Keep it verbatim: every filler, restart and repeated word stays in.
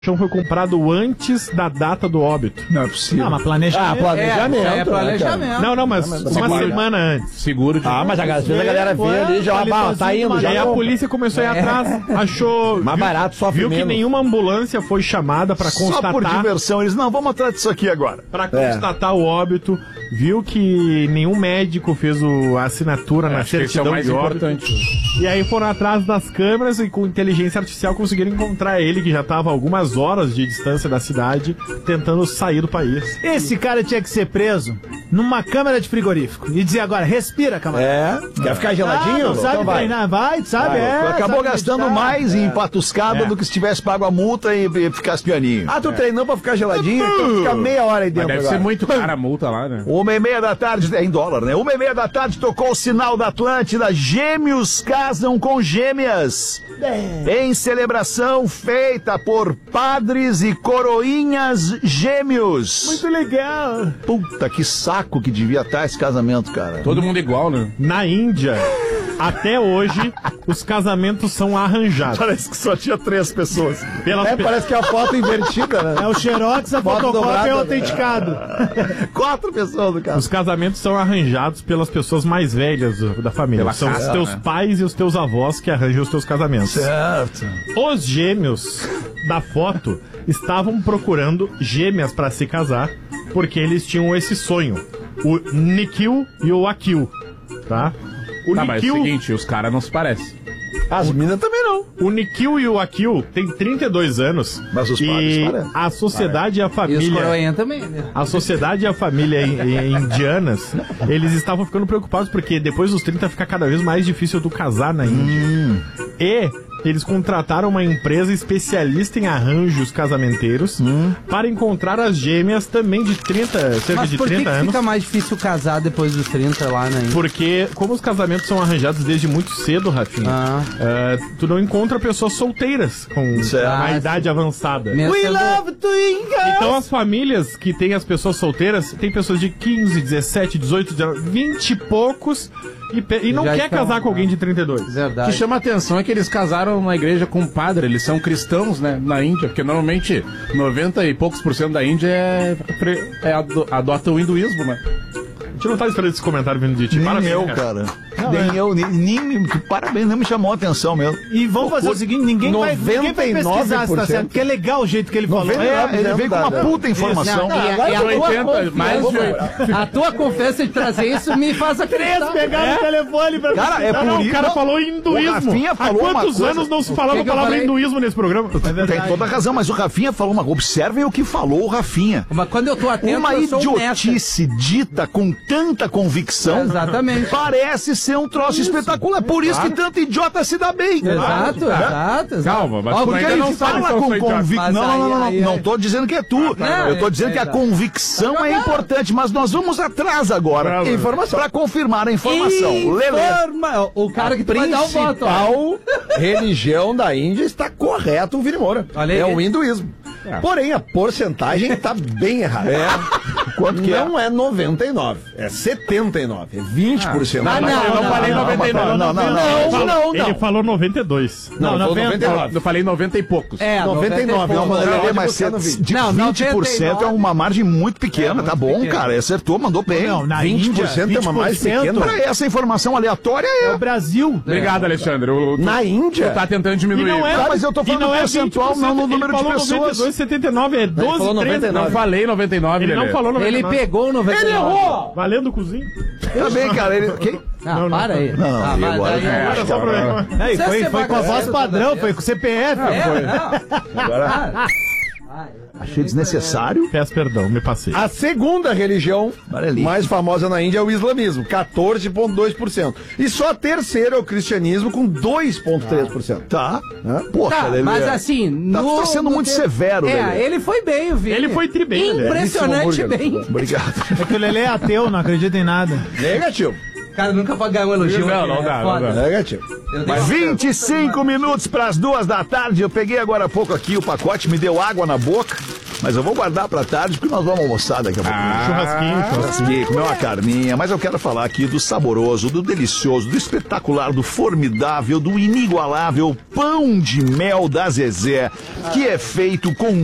O foi comprado antes da data do óbito. Não é possível. Não, mas planejamento. Ah, planejamento. É, é planejamento. Não, não, mas Não, mas uma seguro, semana né? antes. Seguro de... Ah, mas a, às vezes a galera vê ali já, ah, tá indo, E já aí a compra. polícia começou a ir atrás, achou... Mais viu, barato, sofre Viu que menos. nenhuma ambulância foi chamada pra constatar... Só por diversão, eles, não, vamos atrás disso aqui agora. Pra constatar o óbito, viu que nenhum médico fez o, a assinatura na Acho que esse é o certidão mais de óbito. importante. E aí foram atrás das câmeras e com inteligência artificial conseguiram encontrar ele, que já estava a algumas horas de distância da cidade, tentando sair do país. Esse cara tinha que ser preso numa câmera de frigorífico e dizer agora, respira, camarada. É, quer ficar geladinho? Ah, não sabe Então vai. treinar, vai, sabe? É, Acabou sabe gastando meditar. mais em patuscada É. do que se tivesse pago a multa e, e ficasse pianinho. Ah, tu treinou pra ficar geladinho? Então fica meia hora aí Mas dentro deve agora. ser muito cara a multa lá, né? Uma e meia da tarde, é em dólar, né? Uma e meia da tarde tocou o sinal da Atlântida. Gêmeos casam com gêmeas. Em celebração feita por padres e coroinhas gêmeos. Muito legal. Puta, que saco que devia estar esse casamento, cara. Todo mundo igual, né? Na Índia, até hoje, os casamentos são arranjados. Parece que só tinha três pessoas. Pelas É, pe- parece que é a foto invertida, né? É o xerox, a Foto fotocópia dobrada, é o né? autenticado. Quatro pessoas no caso. Os casamentos são arranjados pelas pessoas mais velhas do- da família. Pela São casa, os teus né? pais e os teus avós que arranjam os teus casamentos. Certo. Os gêmeos da foto estavam procurando gêmeas pra se casar, porque eles tinham esse sonho. O Nikhil e o Akil, tá? O Tá, mas é o Nikhil, seguinte, os caras não se parecem. As minas também não. o Nikhil e o Akil têm trinta e dois anos. Mas os padres e parecem. a sociedade e a E os família... coroinha também, né? A sociedade e a família in- in- indianas, eles estavam ficando preocupados porque depois dos trinta fica cada vez mais difícil tu casar na Índia. E eles contrataram uma empresa especialista em arranjos casamenteiros para encontrar as gêmeas também de trinta, cerca Mas de por que, trinta que anos. fica mais difícil casar depois dos trinta lá, né? Porque, como os casamentos são arranjados desde muito cedo, Rafinha, Ah. eh, tu não encontra pessoas solteiras com Certo. uma Ah, idade avançada. Mesmo We sendo- love twinkles. Então as famílias que têm as pessoas solteiras, tem pessoas de quinze, dezessete, dezoito, dezenove, vinte e poucos e, pe- e não Já quer estão- casar com alguém de trinta e dois. O que Verdade. chama atenção é que eles casaram na igreja com um padre, eles são cristãos, né, na Índia, porque normalmente noventa e poucos por cento da Índia é, é ado- adota o hinduísmo, né? A gente não tá esperando esse comentário vindo de ti. Nem Parabéns, eu, cara. cara. Nem eu, nem, nem me- parabéns, não me chamou a atenção mesmo. E vamos fazer o seguinte, ninguém vai, ninguém vai pesquisar se tá certo, porque é legal o jeito que ele falou. noventa e nove É, ele veio com uma puta informação. Não, e a, e a tua oitenta, confiança, mais de- a tua confiança de trazer isso me faz acreditar. Pegaram o telefone pra Cara, é Não, por não, isso. o cara falou hinduísmo. O Rafinha Há falou uma quantos coisa- anos não se falava Que a que eu palavra falei? hinduísmo nesse programa? Tem toda a razão, mas o Rafinha falou uma. Observem o que falou o Rafinha. Mas quando eu tô atento, Uma eu sou honesto. idiotice dita com tanta convicção Exatamente. parece ser um troço espetacular. É por isso que tanto idiota se dá bem. Exato, exato, exato. Calma, mas Ó, tu Porque ainda ele não sabe fala se eu com sou idiota. convicção. Mas Não, não, não, não, aí- aí- não tô dizendo que é tu. Não, eu tô é- dizendo que a é- convicção é importante, mas nós vamos atrás agora. Bravo. Informação. Pra confirmar a informação. Lelê. Informa- O cara que tu vai dar o voto. ó. Principal religião da Índia está correto, o Vini Moura. Olha aí. É o hinduísmo. Porém, a porcentagem está bem errada. É. Quanto que é? Não é noventa e nove, é setenta e nove, é vinte por cento. Ah, Mas não, eu não não, falei não, noventa e nove. não, não, não, não, Falou- não, Ele não. falou noventa e dois. Não, Não, noventa e nove. Eu falei noventa e poucos. É, noventa e nove, pouco. não, mas Lelê, Pode mas buscar no cê- vídeo. de Não, vinte por cento é noventa e nove. uma margem muito pequena, É, tá muito bom, pequeno. cara. Acertou, mandou bem. Não, na vinte por Índia, cento é uma mais vinte por cento pequena. Pra essa informação aleatória É é. o Brasil. Obrigado, Alexandre. O- tu- Na Índia, Tu tá tentando E diminuir. não é, Tá, mas eu tô e falando não do é percentual, não no número de ele falou pessoas. noventa e dois, setenta e nove, é doze, falou treze. noventa e nove. Não falei noventa e nove, Ele não Lelê. falou noventa e Ele nove. pegou o noventa e nove. Valendo cozinho. Tá bem, cara. Ele... Quem? Ah, Não, não, para aí. não, não, ah, e mas agora? daí- É, Era só pra... É, e Você foi, é foi com a voz bagaceiro padrão, toda foi com o C P F. É, não. Agora. Achei desnecessário. Peço perdão, me passei. a segunda religião Amarelinho. mais famosa na Índia é o islamismo, quatorze vírgula dois por cento. E só a terceira é o cristianismo, com dois vírgula três por cento. Tá. Porra, Tá, Lelê. mas assim, Tá, no, tá sendo no muito tempo- severo, É, Lelê. ele foi bem, o Vini. Ele foi tri bem, Lelê. Impressionante bem. Obrigado. É que o Lelê é ateu, não acredita em nada. Negativo. Cara, nunca pode ganhar um elogio. Não, aqui, não é dá, não foda. dá. Negativo. Eu dei- vinte e cinco minutos para as duas da tarde. Eu peguei agora há pouco aqui o pacote, me deu água na boca. Mas eu vou guardar pra tarde porque nós vamos almoçar daqui a pouco. Ah, churrasquinho, churrasquinho. Churrasquinho, comer uma carninha, mas eu quero falar aqui do saboroso, do delicioso, do espetacular, do formidável, do inigualável pão de mel da Zezé, que é feito com